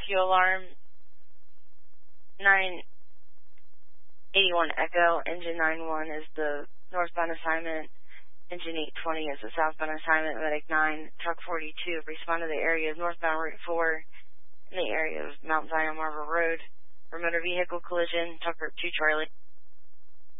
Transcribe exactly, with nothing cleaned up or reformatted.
rescue alarm. nine eighty-one Echo, engine nine one is the northbound assignment. Engine eight twenty is the southbound assignment. Medic nine, truck forty-two, respond to the area of northbound Route four in the area of Mount Zion Marble Road for motor vehicle collision. Truck Group two Charlie.